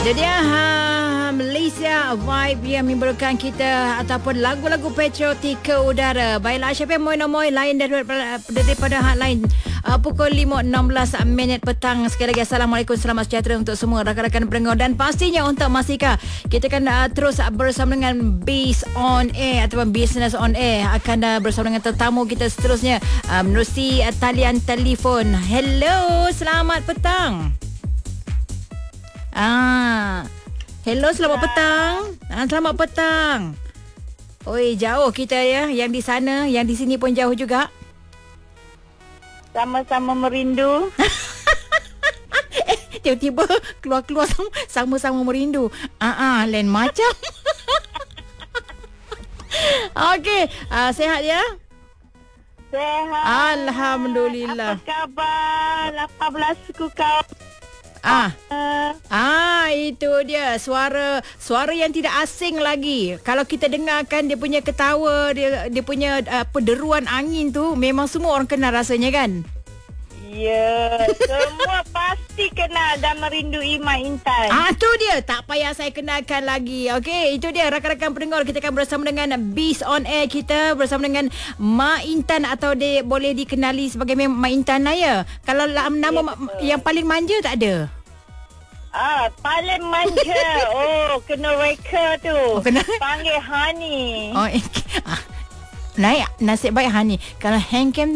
Jadi Malaysia vibe yang menimbulkan kita ataupun lagu-lagu patriotik ke udara. Baiklah, siapa yang moy lain daripada hotline pukul 5.16 petang. Sekali lagi Assalamualaikum, selamat sejahtera untuk semua rakan-rakan pendengar, dan pastinya untuk Masika kita akan terus bersama dengan Biz on Air ataupun Business on Air akan bersama dengan tetamu kita seterusnya menerusi talian telefon. Hello, selamat petang. Hello, selamat petang. Selamat petang. Oi, jauh kita ya. Yang di sana, yang di sini pun jauh juga. Sama-sama merindu. Tiba-tiba keluar-keluar sama-sama merindu. Lain macam. Okey, sehat ya? Sehat. Alhamdulillah. Apa khabar? 18 suku kau. Itu dia suara yang tidak asing lagi. Kalau kita dengarkan dia punya ketawa, dia punya deruan angin tu, memang semua orang kenal rasanya kan? Ya, semua pasti kenal dan merindui Mak Intan. Tu dia, tak payah saya kenalkan lagi. Okey, itu dia rakan-rakan pendengar, kita akan bersama dengan Biz on Air kita bersama dengan Mak Intan, atau dia boleh dikenali sebagai Mak Intan lah ya. Kalau nama yang paling manja tak ada. Paling manja. Kena reka tu. Kena panggil Hani. Naik nasib baik Hani. Kalau Hankem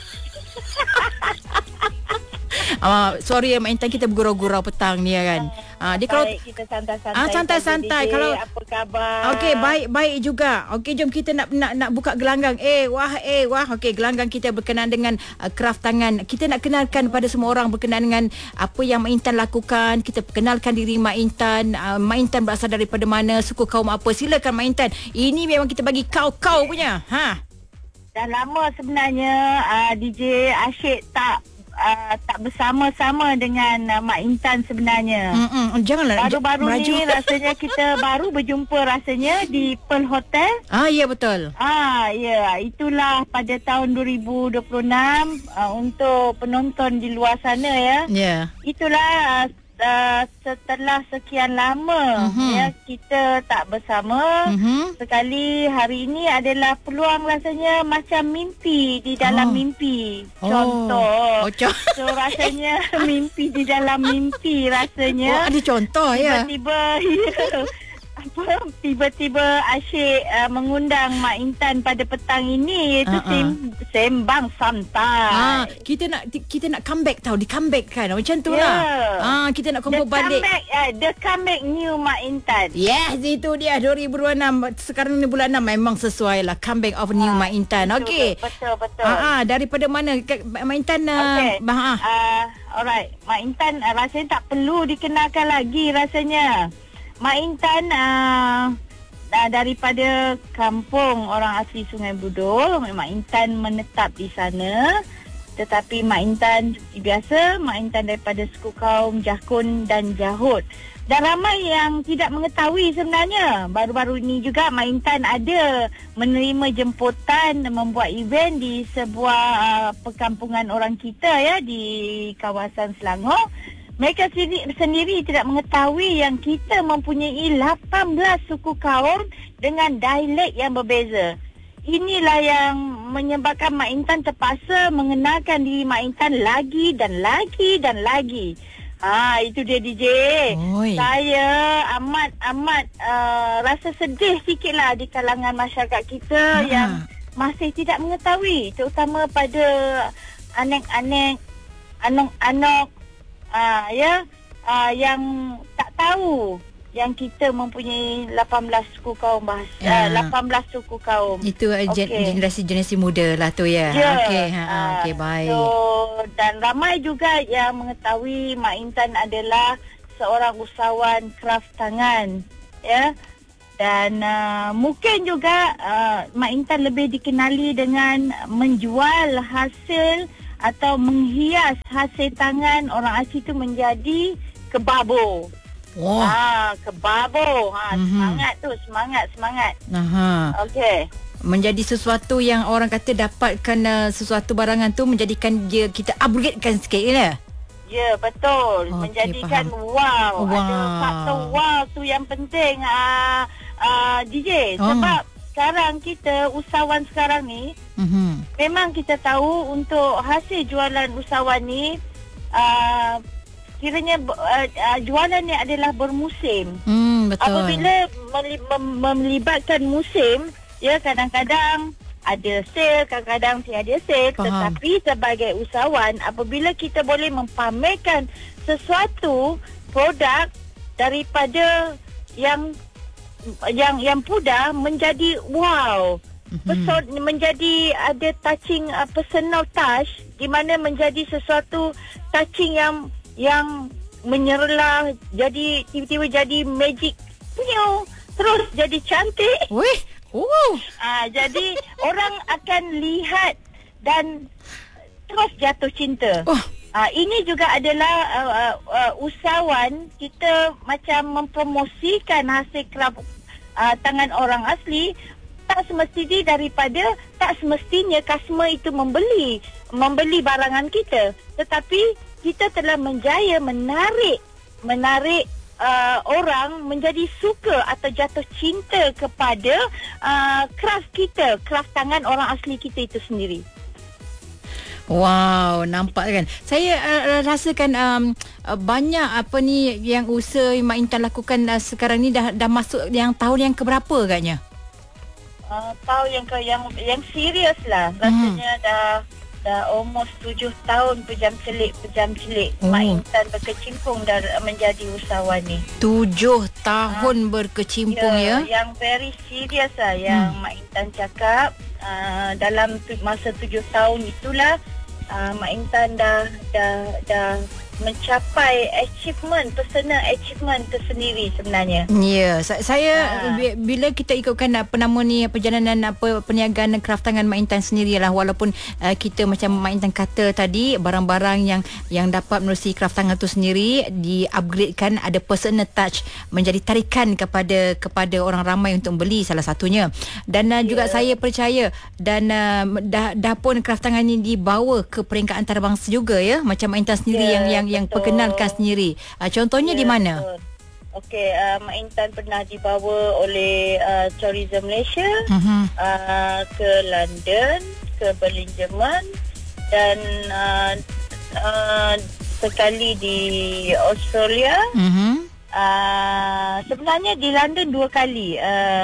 sorry ya Mak Intan, kita bergurau-gurau petang ni kan. Dia kalau kita santai-santai. Santai-santai. Kalau apa khabar? Okey, baik juga. Okey, jom kita nak buka gelanggang. Wah. Okey, gelanggang kita berkenaan dengan kraft tangan. Kita nak kenalkan pada semua orang berkenaan dengan apa yang Mak Intan lakukan. Kita perkenalkan diri Mak Intan. Mak Intan berasal daripada mana, suku kaum apa. Silakan Mak Intan. Ini memang kita bagi kau punya. Dah lama sebenarnya DJ Asyik tak bersama-sama dengan Mak Intan sebenarnya. Janganlah. Baru-baru ni rasanya kita baru berjumpa rasanya di Pearl Hotel. Ya betul. Ya, itulah pada tahun 2026 untuk penonton di luar sana ya. Ya. Itulah setelah sekian lama ya kita tak bersama. Sekali hari ini adalah peluang rasanya macam mimpi di dalam mimpi. Contoh. So rasanya mimpi di dalam mimpi rasanya. Ada contoh ya. Tiba-tiba Asyik mengundang Mak Intan pada petang ini, iaitu sembang santai. Kita nak comeback tau, di comeback kan macam tu lah. Kita nak kumpul balik. The comeback new Mak Intan. Yes, itu dia 2026. Sekarang ni bulan 6 memang sesuai lah, comeback of new Mak Intan. Okey. Betul. Daripada mana Mak Intan? Alright, Mak Intan rasanya tak perlu dikenalkan lagi rasanya. Mak Intan daripada kampung orang asli Sungai Budur. Mak Intan menetap di sana. Tetapi Mak Intan seperti biasa, Mak Intan daripada suku kaum Jakun dan Jahut. Dan ramai yang tidak mengetahui sebenarnya. Baru-baru ini juga Mak Intan ada menerima jemputan membuat event di sebuah perkampungan orang kita ya di kawasan Selangor. Mereka sendiri tidak mengetahui yang kita mempunyai 18 suku kaum dengan dialek yang berbeza. Inilah yang menyebabkan Mak Intan terpaksa mengenalkan diri Mak Intan lagi dan lagi. Itu dia DJ. Saya amat rasa sedih sikitlah di kalangan masyarakat kita yang masih tidak mengetahui, terutama pada anak-anak yang tak tahu yang kita mempunyai 18 suku kaum 18 suku kaum. Itu generasi muda lah tu ya. Okey, baik. So, dan ramai juga yang mengetahui Mak Intan adalah seorang usahawan kraft tangan ya. Dan mungkin juga Mak Intan lebih dikenali dengan menjual hasil atau menghias hasil tangan orang asli itu menjadi kebabo. Kebabo. Semangat. Okey. Menjadi sesuatu yang orang kata dapatkan sesuatu barangan tu menjadikan dia, kita upgradekan sikit ya. Ya, betul. Okey, Menjadikan faham. wow. Wow. Ada faktor wow tu yang penting DJ. Oh. Sebab sekarang kita, usahawan sekarang ni, memang kita tahu untuk hasil jualan usahawan ni, kiranya jualan ni adalah bermusim. Betul. Apabila melibatkan musim, ya kadang-kadang ada sale, kadang-kadang tiada sale. Faham. Tetapi sebagai usahawan, apabila kita boleh mempamerkan sesuatu produk daripada yang pudar menjadi wow. Menjadi ada touching, personal touch, di mana menjadi sesuatu touching yang menyerlah, jadi tiba-tiba jadi magic, terus jadi cantik. Wih. Jadi orang akan lihat dan terus jatuh cinta. Ini juga adalah usahawan kita macam mempromosikan hasil kerap tangan orang asli. Tak semestinya customer itu membeli barangan kita, tetapi kita telah menjaya menarik orang menjadi suka atau jatuh cinta kepada craft tangan orang asli kita itu sendiri. Wow, nampak kan? Saya rasakan banyak yang usaha Mak Intan lakukan sekarang ni dah masuk yang tahun yang keberapa agaknya? Tahun yang serius lah. Rasanya dah almost 7 tahun pejam celik Mak Intan berkecimpung menjadi usahawan ni. 7 tahun berkecimpung ya. Yang very serius lah yang Mak Intan cakap. Dalam masa 7 tahun itulah Mak Intan dah mencapai personal achievement tersendiri sebenarnya. Ya, saya bila kita ikutkan perjalanan perniagaan craft tangan Mak Intan sendirilah, walaupun kita macam Mak Intan kata tadi, barang-barang yang dapat menerusi craft tangan tu sendiri di-upgradekan, ada personal touch, menjadi tarikan kepada orang ramai untuk beli, salah satunya. Dan juga saya percaya dan dah pun craft tangan ni dibawa ke peringkat antarabangsa juga ya, macam Mak Intan sendiri yang perkenalkan sendiri. Contohnya di mana? Okey, Mak Intan pernah dibawa oleh Tourism Malaysia ke London, ke Berlin, Jerman, dan sekali di Australia. Sebenarnya di London 2 kali.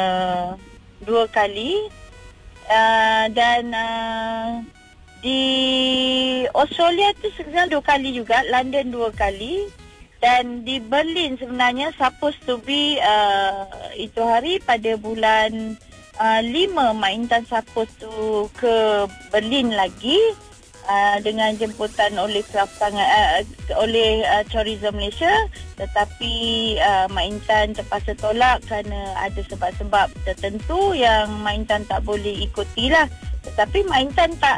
Dan di Australia tu sebenarnya 2 kali juga, London 2 kali, dan di Berlin sebenarnya supposed to be itu hari pada bulan 5 Mak Intan supposed to ke Berlin lagi dengan jemputan oleh oleh Tourism Malaysia, tetapi Mak Intan terpaksa tolak kerana ada sebab-sebab tertentu yang Mak Intan tak boleh ikutilah. Tetapi Mak Intan tak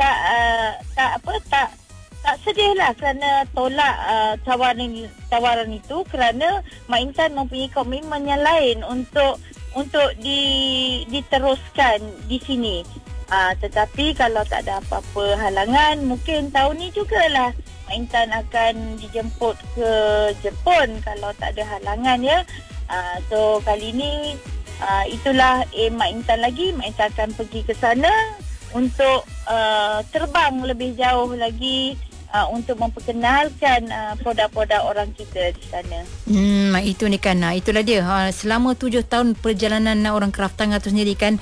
sedih lah kerana tolak tawaran itu, kerana Mak Intan mempunyai komitmen yang lain untuk diteruskan di sini. Tetapi kalau tak ada apa-apa halangan, mungkin tahun ni jugalah Mak Intan akan dijemput ke Jepun kalau tak ada halangan ya. So kali ni itulah Mak Intan lagi. Mak Intan akan pergi ke sana untuk terbang lebih jauh lagi untuk memperkenalkan produk-produk orang kita di sana. Itu ni kan, itulah dia. Selama 7 tahun perjalanan orang craft tangan tu sendiri kan,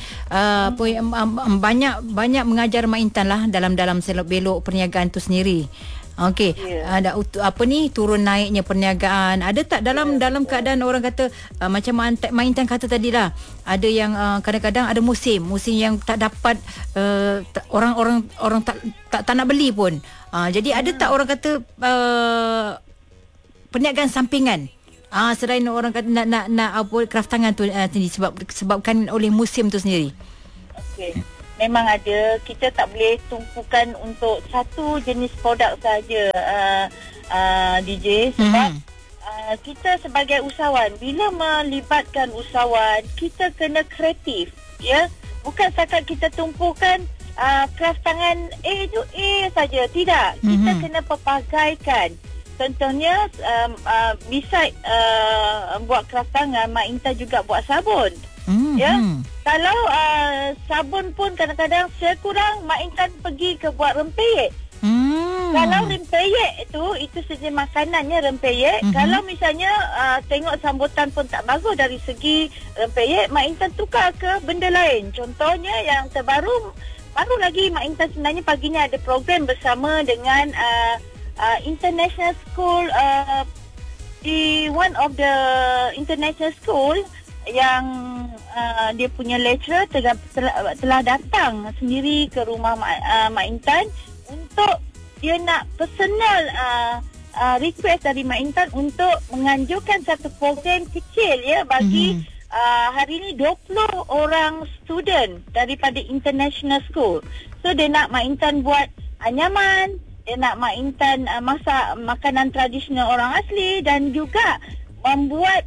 banyak mengajar Mak Intan lah dalam selok belok perniagaan tu sendiri. Okey, ada turun naiknya perniagaan. Ada tak dalam keadaan orang kata macam Mak Intan kata tadilah, ada yang kadang-kadang ada musim yang tak dapat orang tak nak beli pun. Jadi ada tak orang kata perniagaan sampingan selain orang kata nak craft tangan tu sebabkan oleh musim tu sendiri? Okey. Memang ada. Kita tak boleh tumpukan untuk satu jenis produk saja, DJ, sebab kita sebagai usahawan, bila melibatkan usahawan, kita kena kreatif, ya. Bukan setakat kita tumpukan craft tangan A saja, tidak. Kita kena pelbagaikan. contohnya beside buat kraft tangan, Mak Intan juga buat sabun. Ya. Kalau sabun pun kadang-kadang sekurang, Mak Intan pergi ke buat rempeyek. Kalau rempeyek itu sejenis makanannya rempeyek. Kalau misalnya tengok sambutan pun tak bagus dari segi rempeyek, Mak Intan tukar ke benda lain. Contohnya yang terbaru, baru lagi Mak Intan sebenarnya pagi ni ada program bersama dengan international school, di one of the international school yang dia punya lecturer telah datang sendiri ke rumah Mak Intan untuk dia nak personal request dari Mak Intan untuk menganjurkan satu program kecil ya bagi hari ni 20 orang student daripada international school. So dia nak Mak Intan buat anyaman, dia nak Mak Intan masak makanan tradisional orang asli dan juga membuat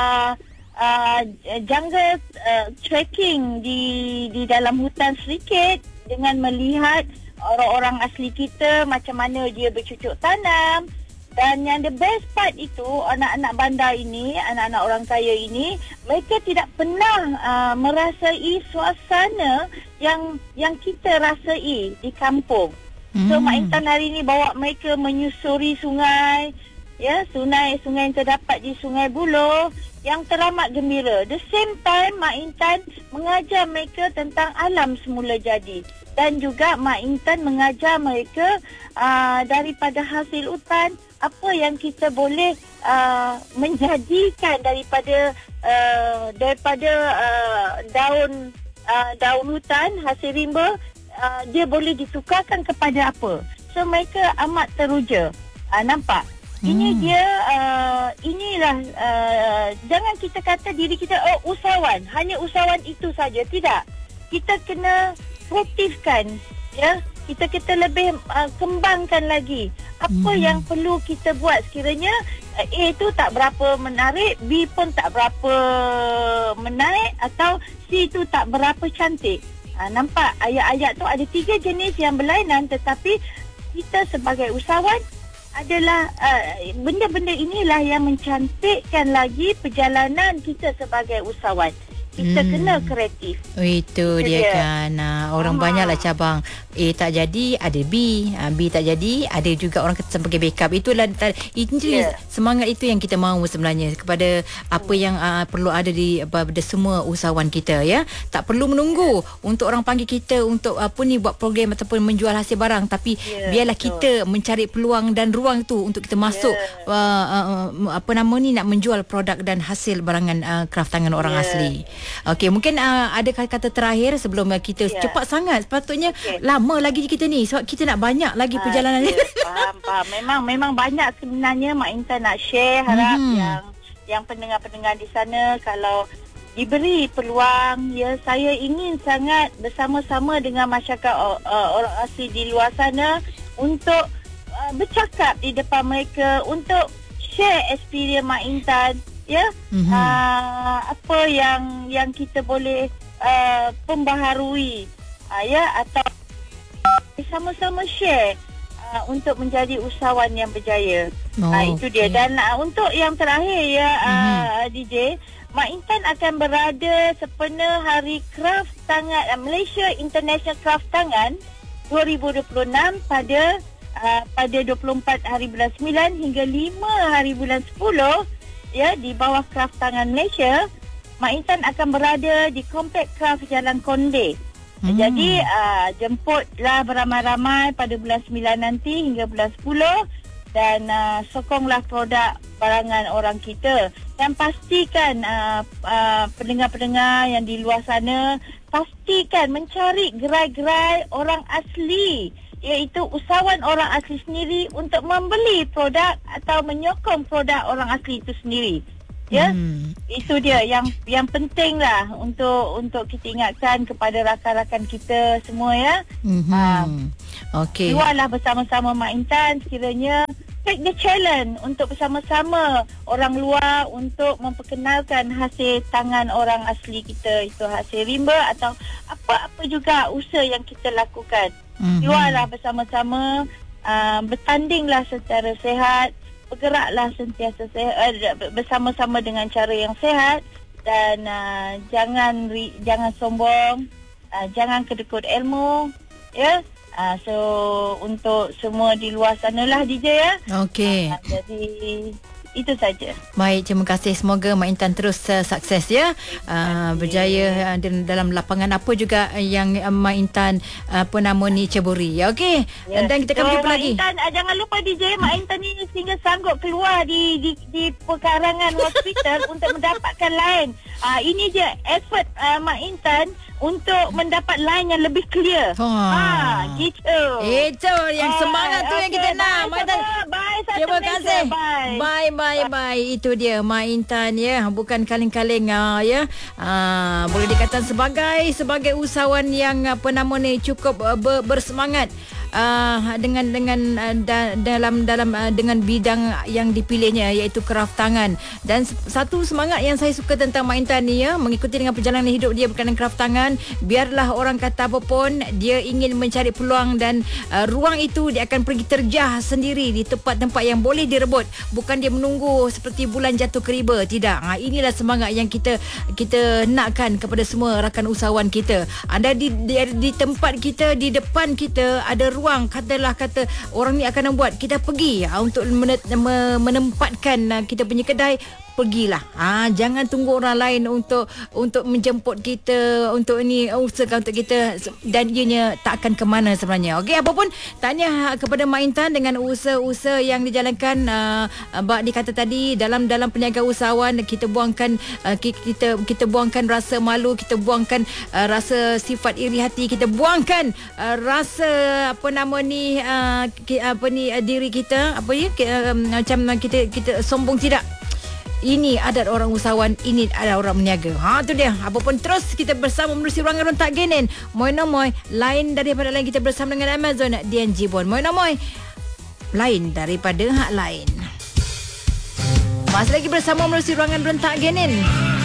jungle trekking di dalam hutan sedikit dengan melihat orang-orang asli kita macam mana dia bercucuk tanam. Dan yang the best part itu, anak-anak bandar ini, anak-anak orang kaya ini, mereka tidak pernah merasai suasana yang kita rasai di kampung. So Mak Intan hari ini bawa mereka menyusuri sungai, ya, sungai yang terdapat di Sungai Buloh yang teramat gembira. The same time Mak Intan mengajar mereka tentang alam semula jadi, dan juga Mak Intan mengajar mereka daripada hasil hutan apa yang kita boleh menjadikan daripada daun hutan, hasil rimba, dia boleh ditukarkan kepada apa. So mereka amat teruja. Nampak? Ini dia, inilah, jangan kita kata diri kita usahawan, hanya usahawan itu saja. Tidak. Kita kena kreatifkan, ya. Kita lebih kembangkan lagi apa yang perlu kita buat. Sekiranya A itu tak berapa menarik, B pun tak berapa menarik, atau C itu tak berapa cantik. Nampak ayat-ayat tu ada 3 jenis yang berlainan, tetapi kita sebagai usahawan adalah benda-benda inilah yang mencantikkan lagi perjalanan kita sebagai usahawan. Kita kena kreatif. Itu dia kan. Orang banyaklah cabang. A tak jadi, ada B. B tak jadi, ada juga orang kata sebagai backup. Itulah semangat itu yang kita mahu sebenarnya kepada apa yang perlu ada pada semua usahawan kita, ya. Tak perlu menunggu untuk orang panggil kita untuk buat program ataupun menjual hasil barang, tapi biarlah kita mencari peluang dan ruang tu untuk kita masuk nak menjual produk dan hasil barangan kraft tangan orang asli. Okey, mungkin ada kata-kata terakhir sebelum kita cepat sangat. Sepatutnya lama lagi kita ni sebab kita nak banyak lagi perjalanan. Faham. Memang banyak sebenarnya Mak Intan nak share. Harap yang pendengar-pendengar di sana, kalau diberi peluang, ya, saya ingin sangat bersama-sama dengan masyarakat orang asli di luar sana untuk bercakap di depan mereka, untuk share experience Mak Intan, ya. Apa yang kita boleh pembaharui, ya, atau sama-sama share untuk menjadi usahawan yang berjaya. Itu dia. Dan untuk yang terakhir, ya, DJ, Mak Intan akan berada sepenuh Hari Kraft Tangan Malaysia International Kraft Tangan 2026 pada 24 hari bulan 9 hingga 5 hari bulan 10, ya, di bawah Kraft Tangan Malaysia. Mak Intan akan berada di Komplek Kraft Jalan Konde. Jadi jemputlah beramai-ramai pada bulan 9 nanti hingga bulan 10, dan sokonglah produk barangan orang kita. Dan pastikan pendengar-pendengar yang di luar sana, pastikan mencari gerai-gerai orang asli, iaitu usahawan orang asli sendiri, untuk membeli produk atau menyokong produk orang asli itu sendiri. Ya, itu dia yang penting lah untuk kita ingatkan kepada rakan-rakan kita semua, ya. Okey. Keluarlah bersama-sama Mak Intan, sekiranya take the challenge untuk bersama-sama orang luar untuk memperkenalkan hasil tangan orang asli kita, itu hasil rimba atau apa-apa juga usaha yang kita lakukan. Keluarlah bersama-sama, bertandinglah secara sihat, bergeraklah sentiasa bersama-sama dengan cara yang sihat dan jangan sombong, jangan kedekut ilmu, ya. So untuk semua di luar sanalah DJ ya. Okey. Jadi itu saja. Baik, terima kasih. Semoga Mak Intan terus sukses ya. Berjaya dalam lapangan apa juga yang Mak Intan ceburi. Ya, okey. Yes. Dan kita akan berjumpa lagi. Mak Intan, jangan lupa DJ, Mak Intan ni sehingga sanggup keluar di pekarangan hospital untuk mendapatkan line. Ini dia effort Mak Intan untuk mendapat line yang lebih clear. Gitu. Itu yang semangat tu yang kita nak. Mak Intan. Bye. Terima kasih. Bye. Itu dia Mak Intan ya. Bukan kaleng-kaleng ya. Boleh dikatakan sebagai usahawan yang cukup bersemangat. Dengan bidang yang dipilihnya, iaitu kraft tangan. Dan satu semangat yang saya suka tentang Mak Intan ni ya, mengikuti dengan perjalanan hidup dia berkaitan kraft tangan. Biarlah orang kata apa pun, dia ingin mencari peluang dan ruang itu dia akan pergi terjah sendiri di tempat-tempat yang boleh direbut. Bukan dia menunggu seperti bulan jatuh ke riba. Tidak. Inilah semangat yang kita nakkan kepada semua rakan usahawan kita. Anda di tempat kita, di depan kita ada ruang, kata orang ni akan membuat, kita pergi untuk menempatkan kita punya kedai. Pergilah. Jangan tunggu orang lain untuk menjemput kita, untuk usahakan untuk kita, dan ianya tak akan ke mana sebenarnya. Okey, apapun tahniah kepada Mak Intan dengan usaha-usaha yang dijalankan. Dikata tadi dalam perniagaan usahawan, kita buangkan kita buangkan rasa malu, kita buangkan rasa sifat iri hati, kita buangkan rasa diri kita macam kita sombong. Tidak. Ini adat orang usahawan, ini ada orang meniaga. Tu dia. Apapun terus kita bersama menerusi ruangan Rontak Genin. Moi nomoi lain daripada lain, kita bersama dengan Amazon DNG Bon. Moi nomoi lain daripada hak lain. Masih lagi bersama menerusi ruangan Rontak Genin.